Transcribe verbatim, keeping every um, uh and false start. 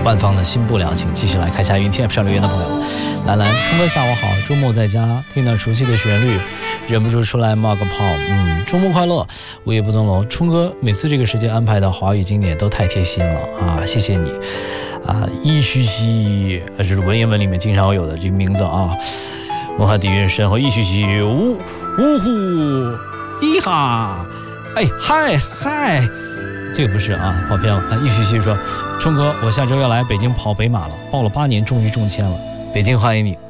万方的新不了，请继续来开下云 T F 上留言的朋友。兰兰，冲哥下午好，周末在家听到熟悉的旋律，忍不住出来冒个泡。嗯，周末快乐，午夜不登楼。冲哥每次这个时间安排的华语经典都太贴心了啊，谢谢你啊！一嘘兮，这是文言文里面经常有的这个名字啊。文化底蕴深厚，一嘘兮，呜呜呼，一哈，哎嗨嗨。这个不是啊，跑偏了啊！一嘘兮说，冲哥，我下周要来北京跑北马了，报了八年，终于中签了，北京欢迎你，